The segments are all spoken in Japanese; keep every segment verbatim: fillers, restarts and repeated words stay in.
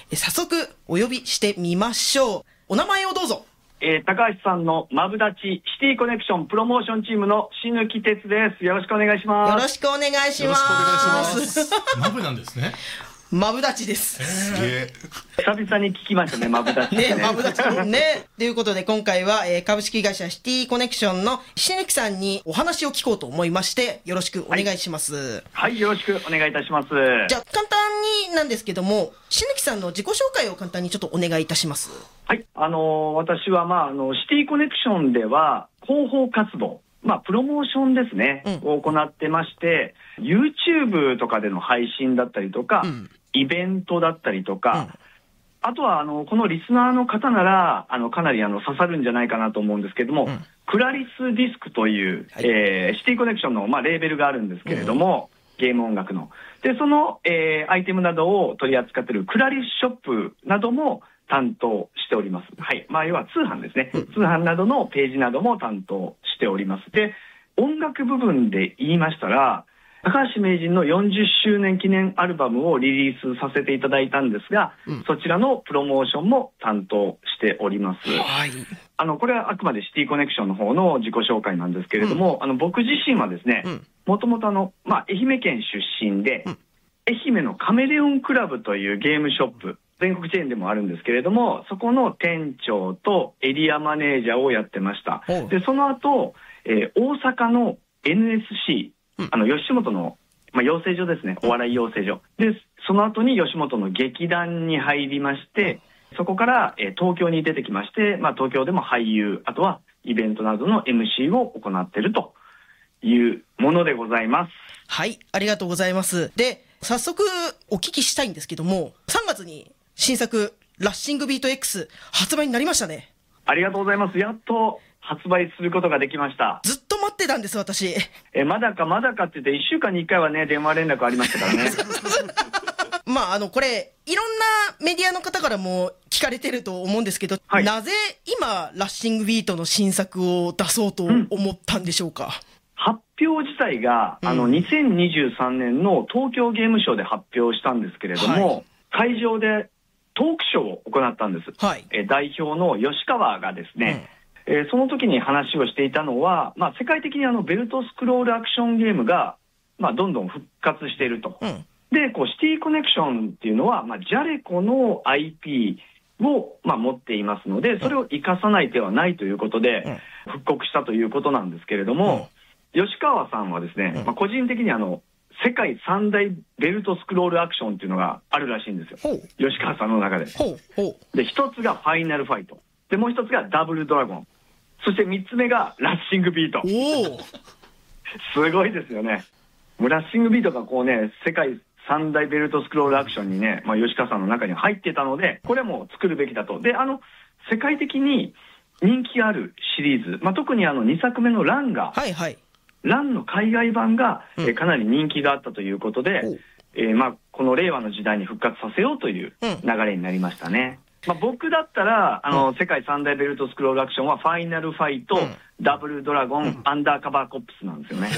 早速お呼びしてみましょう。お名前をどうぞ。 えー、高橋さんのマブダチシティコネクションプロモーションチームの篠木哲です。よろしくお願いします。 よろしくお願いします。 よろしくお願いします。マブなんですね。 マブダチです。 すげえ。 久々に聞きましたね、マブダチね。 ね、マブダチね。ということで今回は、えー、株式会社シティコネクションの篠木さんにお話を聞こうと思いまして、よろしくお願いします。 はい、はい、よろしくお願いいたします。 じゃあ簡単になんですけども、篠木さんの自己紹介を簡単にちょっとお願いいたします。 はい、あのー、私は、まあ、あのシティコネクションでは広報活動、まあ、プロモーションですね、うん、を行ってまして、YouTube とかでの配信だったりとか、うん、イベントだったりとか、うん、あとはあのこのリスナーの方ならあのかなりあの刺さるんじゃないかなと思うんですけども、うん、クラリスディスクという、はい、えー、シティコネクションの、まあ、レーベルがあるんですけれども、うん、ゲーム音楽のでその、えー、アイテムなどを取り扱っているクラリスショップなども担当しております。はい、まあ、要は通販ですね、うん、通販などのページなども担当しております。で、音楽部分で言いましたら、高橋名人のよんじゅっしゅうねん記念アルバムをリリースさせていただいたんですが、うん、そちらのプロモーションも担当しております。はい、あのこれはあくまでシティコネクションの方の自己紹介なんですけれども、うん、あの僕自身はですね、もともとあの、まあ、愛媛県出身で、うん、愛媛のカメレオンクラブというゲームショップ、全国チェーンでもあるんですけれども、そこの店長とエリアマネージャーをやってました。でその後、えー、大阪の エヌエスシー、あの吉本の、まあ、養成所ですね、お笑い養成所で、その後に吉本の劇団に入りまして、そこから、えー、東京に出てきまして、まあ、東京でも俳優、あとはイベントなどの エムシー を行っているというものでございます。 はい、ありがとうございます。で、早速お聞きしたいんですけども、さんがつに新作ラッシングビート X 発売になりましたね。 ありがとうございます。やっと発売することができました。 ずっと待ってたんです、私。 えまだかまだかって言っていっしゅうかんにいっかいはね電話連絡ありましたからね。 まああのこれいろんなメディアの方からも聞かれてると思うんですけど、はい、なぜ今ラッシングビートの新作を出そうと思ったんでしょうか。うん、 発表自体が、うん、あのにせんにじゅうさんねんの東京ゲームショウで発表したんですけれども、はい、会場でトークショーを行ったんです。はい、え代表の吉川がですね、うん、えー、その時に話をしていたのは、まあ、世界的にあのベルトスクロールアクションゲームが、まあ、どんどん復活していると。うん、でこうシティコネクションっていうのは、まあ、ジャレコの アイピー を、まあ、持っていますので、それを生かさない手はないということで、うん、復刻したということなんですけれども、うん、吉川さんはですね、うん、まあ、個人的にあの世界三大ベルトスクロールアクションっていうのがあるらしいんですよ、吉川さんの中で。ほうほうで一つがファイナルファイトで、もう一つがダブルドラゴン、そして三つ目がラッシングビート。おすごいですよね。もうラッシングビートがこうね、世界三大ベルトスクロールアクションにね、まあ、吉川さんの中に入ってたので、これも作るべきだと。であの世界的に人気あるシリーズ、まあ、特にあのにさくめのランが、はいはい、ランの海外版が、うん、えー、かなり人気があったということで、えーまあ、この令和の時代に復活させようという流れになりましたね。うん、まあ、僕だったらあの、うん、世界三大ベルトスクロールアクションはファイナルファイト、うん、ダブルドラゴン、うん、アンダーカバーコップスなんですよね。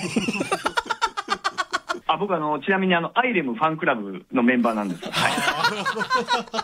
あ僕あのちなみにあのアイレムファンクラブのメンバーなんです。はい、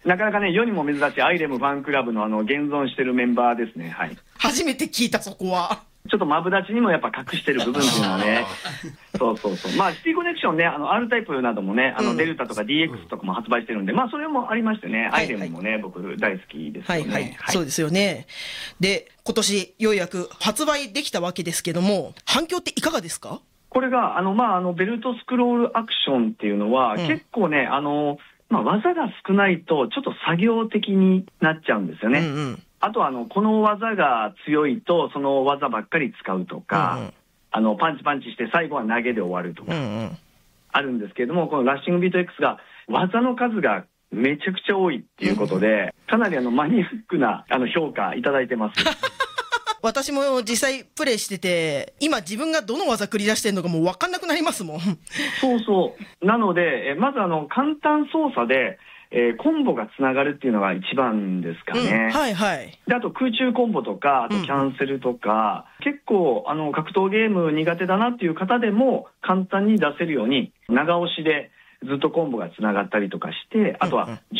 なかなかね世にも珍しいアイレムファンクラブのあの現存してるメンバーですね。はい、 初めて聞いた。そこはちょっとマブダチにもやっぱ隠してる部分っていうのはね。そうそうそう。まあシティコネクションね、あの R タイプなどもね、あのデルタとか ディーエックス とかも発売してるんで、まあそれもありましてね、アイレムもね、僕大好きですよね。はいはい、 そうですよね。で今年ようやく発売できたわけですけども、反響っていかがですか？ これがあのまああのベルトスクロールアクションっていうのは、うん、結構ねあのまあ技が少ないとちょっと作業的になっちゃうんですよね。うんうん、あとはあのこの技が強いとその技ばっかり使うとか、うんうん、あのパンチパンチして最後は投げで終わるとか、うんうん、あるんですけれども、このラッシングビート X が技の数がめちゃくちゃ多いっていうことで、かなりあのマニアックなあの評価いただいてます。 私も実際プレイしてて、今自分がどの技繰り出してるのかもう分かんなくなりますもん。 そうそう。なのでまずあの簡単操作でえー、コンボがつながるっていうのが一番ですかね。うん、はいはい。であと空中コンボとか、あとキャンセルとか、うん、結構あの格闘ゲーム苦手だなっていう方でも簡単に出せるように長押しでずっとコンボがつながったりとかして、あとは